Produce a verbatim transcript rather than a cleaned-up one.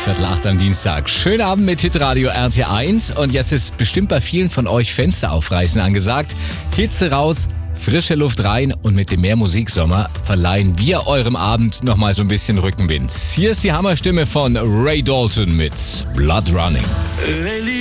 Viertel acht am Dienstag. Schönen Abend mit Hitradio R T eins. Und jetzt ist bestimmt bei vielen von euch Fenster aufreißen angesagt. Hitze raus, frische Luft rein und mit dem Mehr-Musik-Sommer verleihen wir eurem Abend nochmal so ein bisschen Rückenwind. Hier ist die Hammerstimme von Ray Dalton mit Blood Running.